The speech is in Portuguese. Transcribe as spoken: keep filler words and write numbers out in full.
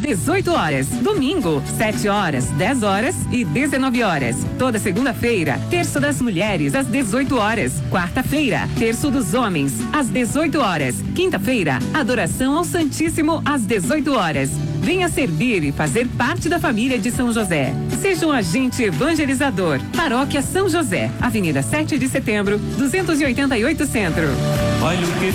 dezoito horas. Domingo, sete horas, dez horas e dezenove horas. Toda segunda-feira, terço das mulheres às dezoito horas. Quarta-feira, terço dos homens às dezoito horas. Quinta-feira, adoração ao Santíssimo às dezoito horas. Venha servir e fazer parte da família de São José. Seja um agente evangelizador. Paróquia São José, Avenida sete de Setembro, duzentos e oitenta e oito Centro. Olha o que